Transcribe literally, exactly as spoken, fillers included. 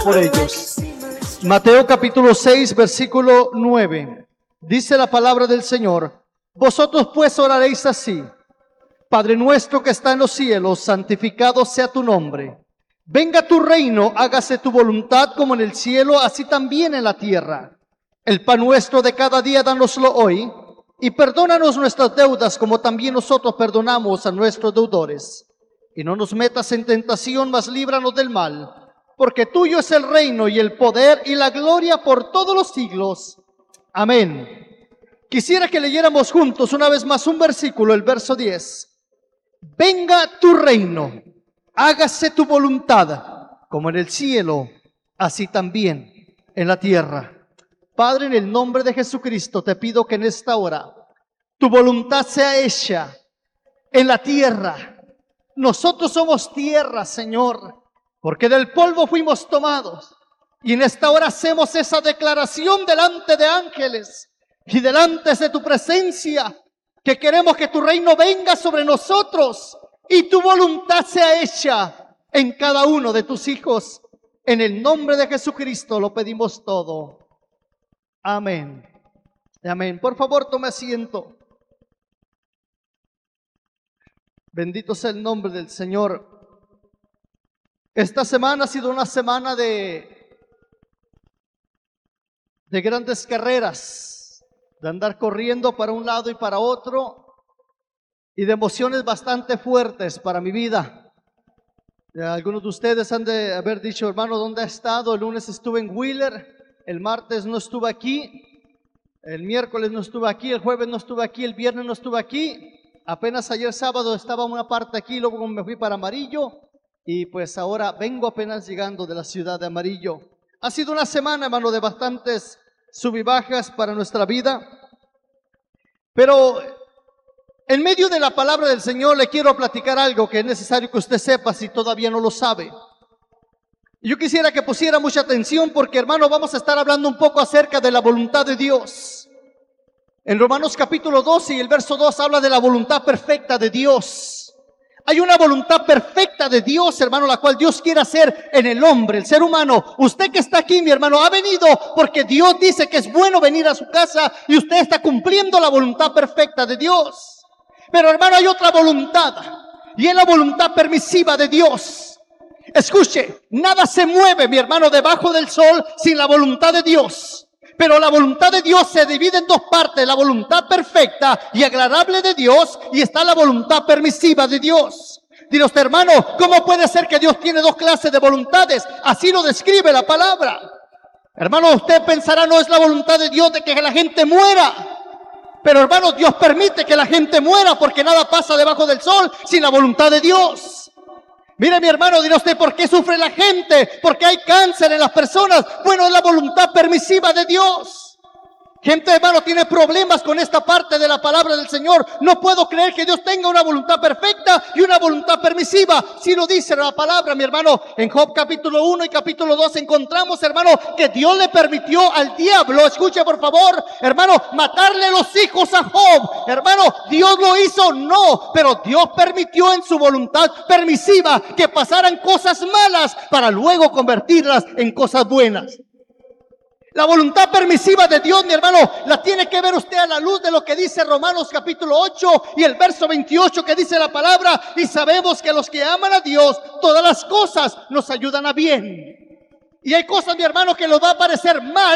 por ellos. Mateo capítulo seis, versículo nueve. Dice la palabra del Señor: vosotros pues oraréis así: Padre nuestro que está en los cielos, santificado sea tu nombre. Venga tu reino, hágase tu voluntad como en el cielo, así también en la tierra. El pan nuestro de cada día, dánoslo hoy, y perdónanos nuestras deudas como también nosotros perdonamos a nuestros deudores. Y no nos metas en tentación, mas líbranos del mal, porque tuyo es el reino y el poder y la gloria por todos los siglos. Amén. Quisiera que leyéramos juntos una vez más un versículo, el verso diez. Venga tu reino, hágase tu voluntad, como en el cielo, así también en la tierra. Padre, en el nombre de Jesucristo, te pido que en esta hora tu voluntad sea hecha en la tierra. Nosotros somos tierra, Señor, porque del polvo fuimos tomados. Y en esta hora hacemos esa declaración delante de ángeles y delante de tu presencia, que queremos que tu reino venga sobre nosotros y tu voluntad sea hecha en cada uno de tus hijos. En el nombre de Jesucristo lo pedimos todo. Amén. Amén. Por favor, tome asiento. Bendito sea el nombre del Señor. Esta semana ha sido una semana de, de grandes carreras, de andar corriendo para un lado y para otro, y de emociones bastante fuertes para mi vida. Algunos de ustedes han de haber dicho: hermano, ¿dónde ha estado? El lunes estuve en Wheeler, el martes no estuve aquí, el miércoles no estuve aquí, el jueves no estuve aquí, el viernes no estuve aquí. Apenas ayer sábado estaba una parte aquí, luego me fui para Amarillo, y pues ahora vengo apenas llegando de la ciudad de Amarillo. Ha sido una semana, hermano, de bastantes sub y bajas para nuestra vida, pero en medio de la palabra del Señor le quiero platicar algo que es necesario que usted sepa si todavía no lo sabe. Yo quisiera que pusiera mucha atención porque, hermano, vamos a estar hablando un poco acerca de la voluntad de Dios. En Romanos capítulo doce y el verso dos habla de la voluntad perfecta de Dios. Hay una voluntad perfecta de Dios, hermano, la cual Dios quiere hacer en el hombre, el ser humano. Usted que está aquí, mi hermano, ha venido porque Dios dice que es bueno venir a su casa y usted está cumpliendo la voluntad perfecta de Dios. Pero, hermano, hay otra voluntad y es la voluntad permisiva de Dios. Escuche, nada se mueve, mi hermano, debajo del sol sin la voluntad de Dios. Pero la voluntad de Dios se divide en dos partes: la voluntad perfecta y agradable de Dios, y está la voluntad permisiva de Dios. Dirá usted: hermano, ¿cómo puede ser que Dios tiene dos clases de voluntades? Así lo describe la palabra. Hermano, usted pensará: no es la voluntad de Dios de que la gente muera. Pero, hermano, Dios permite que la gente muera porque nada pasa debajo del sol sin la voluntad de Dios. Mire, mi hermano, dirá usted: ¿por qué sufre la gente? ¿Por qué hay cáncer en las personas? Bueno, es la voluntad permisiva de Dios. Gente, hermano, tiene problemas con esta parte de la palabra del Señor. No puedo creer que Dios tenga una voluntad perfecta y una voluntad permisiva. Si lo dice la palabra, mi hermano, en Job capítulo uno y capítulo dos encontramos, hermano, que Dios le permitió al diablo, escuche por favor, hermano, matarle los hijos a Job. Hermano, ¿Dios lo hizo? No, pero Dios permitió en su voluntad permisiva que pasaran cosas malas para luego convertirlas en cosas buenas. La voluntad permisiva de Dios, mi hermano, la tiene que ver usted a la luz de lo que dice Romanos capítulo ocho y el verso veintiocho, que dice la palabra: y sabemos que los que aman a Dios, todas las cosas nos ayudan a bien. Y hay cosas, mi hermano, que nos va a parecer mal